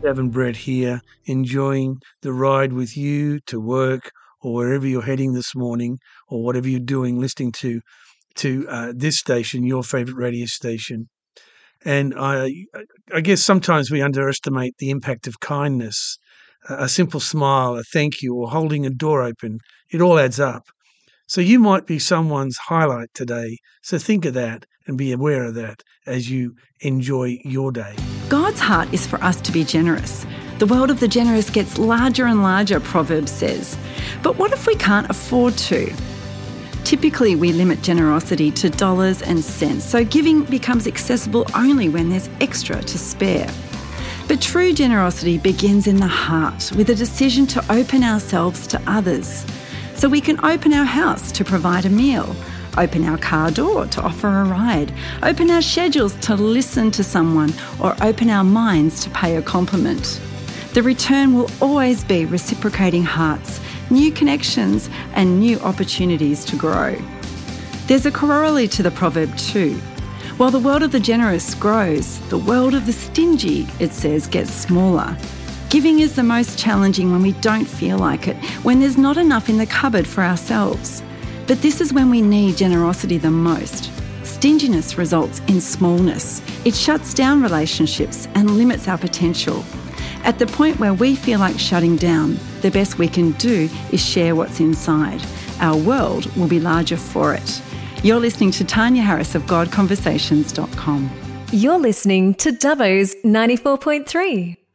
having Brett here, enjoying the ride with you to work or wherever you're heading this morning or whatever you're doing, listening to this station, your favourite radio station. And I guess sometimes we underestimate the impact of kindness. A simple smile, a thank you, or holding a door open, it all adds up. So you might be someone's highlight today. So think of that and be aware of that as you enjoy your day. God's heart is for us to be generous. The world of the generous gets larger and larger, Proverbs says. But what if we can't afford to? Typically, we limit generosity to dollars and cents, so giving becomes accessible only when there's extra to spare. But true generosity begins in the heart with a decision to open ourselves to others. So we can open our house to provide a meal, open our car door to offer a ride, open our schedules to listen to someone, or open our minds to pay a compliment. The return will always be reciprocating hearts, new connections, and new opportunities to grow. There's a corollary to the proverb too. While the world of the generous grows, the world of the stingy, it says, gets smaller. Giving is the most challenging when we don't feel like it, when there's not enough in the cupboard for ourselves. But this is when we need generosity the most. Stinginess results in smallness. It shuts down relationships and limits our potential. At the point where we feel like shutting down, the best we can do is share what's inside. Our world will be larger for it. You're listening to Tanya Harris of GodConversations.com. You're listening to Dubbo's 94.3.